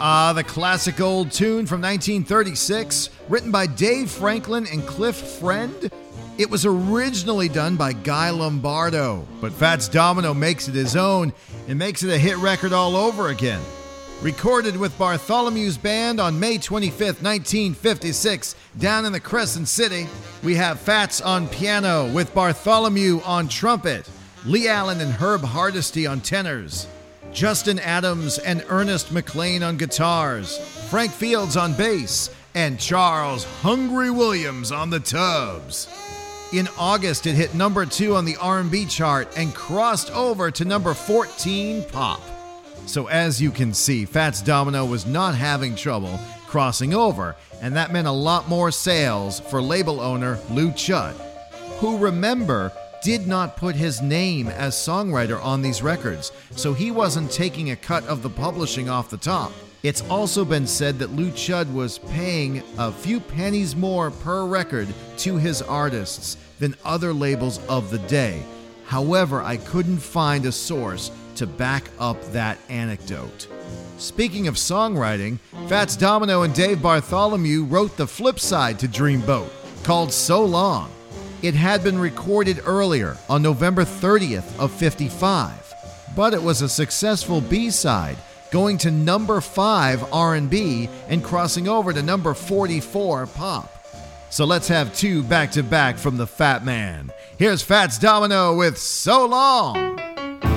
The classic old tune from 1936, written by Dave Franklin and Cliff Friend. It was originally done by Guy Lombardo, but Fats Domino makes it his own and makes it a hit record all over again. Recorded with Bartholomew's Band on May 25th, 1956, down in the Crescent City, we have Fats on piano with Bartholomew on trumpet, Lee Allen and Herb Hardesty on tenors, Justin Adams and Ernest McLean on guitars, Frank Fields on bass, and Charles Hungry Williams on the tubs. In August, it hit number 2 on the R&B chart and crossed over to number 14 pop. So as you can see, Fats Domino was not having trouble crossing over, and that meant a lot more sales for label owner Lou Chudd, who, remember, did not put his name as songwriter on these records, so he wasn't taking a cut of the publishing off the top. It's also been said that Lou Chudd was paying a few pennies more per record to his artists than other labels of the day. However, I couldn't find a source to back up that anecdote. Speaking of songwriting, Fats Domino and Dave Bartholomew wrote the flip side to Dreamboat, called So Long. It had been recorded earlier on November 30th of 55, but it was a successful B-side, going to number 5 R&B and crossing over to number 44 pop. So let's have two back-to-back from the Fat Man. Here's Fats Domino with So Long.